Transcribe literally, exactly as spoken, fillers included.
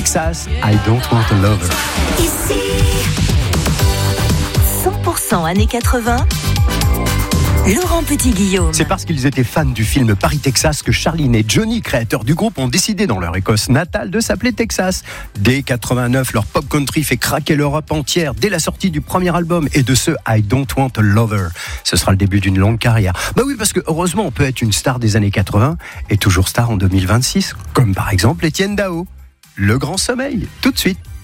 Texas, I Don't Want a Lover. Ici, cent pour cent années quatre-vingts. Laurent Petit-Guillaume. C'est parce qu'ils étaient fans du film Paris, Texas que Charline et Johnny, créateurs du groupe, ont décidé dans leur Écosse natale de s'appeler Texas. Dès quatre-vingt-neuf, leur pop country fait craquer l'Europe entière dès la sortie du premier album et de ce I Don't Want a Lover. Ce sera le début d'une longue carrière. Bah oui, parce que heureusement, on peut être une star des années quatre-vingts et toujours star en deux mille vingt-six, comme par exemple Étienne Dao. Le Grand Sommeil, tout de suite.